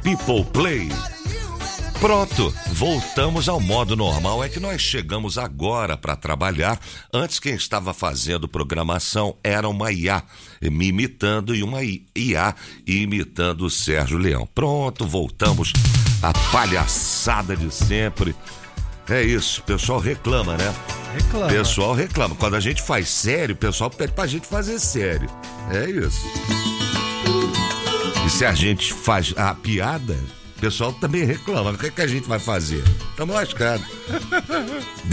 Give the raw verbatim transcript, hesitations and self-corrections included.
People Play. Pronto, voltamos ao modo normal. É que nós chegamos agora para trabalhar. Antes quem estava fazendo programação era uma I A me imitando e uma I A imitando o Sérgio Leão. Pronto, voltamos à palhaçada de sempre. É isso, o pessoal reclama, né? Reclama. O pessoal reclama. Quando a gente faz sério, o pessoal pede pra gente fazer sério. É isso. E se a gente faz a piada, o pessoal também reclama. O que, é que a gente vai fazer? Estamos lascados.